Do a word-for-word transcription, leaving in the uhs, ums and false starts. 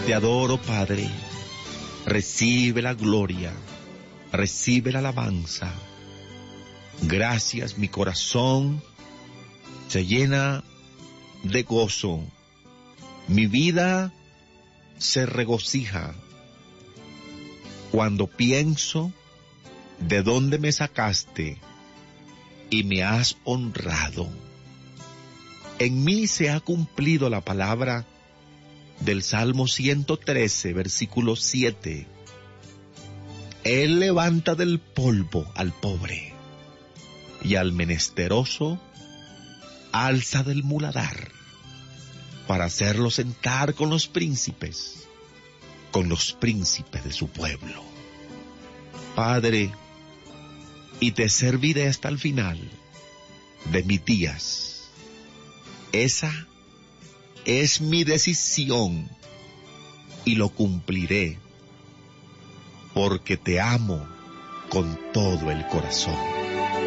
Te adoro, Padre. Recibe la gloria, recibe la alabanza. Gracias, mi corazón se llena de gozo. Mi vida se regocija cuando pienso de dónde me sacaste y me has honrado. En mí se ha cumplido la palabra del Salmo ciento trece, versículo siete. Él levanta del polvo al pobre y al menesteroso alza del muladar para hacerlo sentar con los príncipes, con los príncipes de su pueblo. Padre, y te serviré hasta el final de mis días. Esa es mi decisión y lo cumpliré porque te amo con todo el corazón.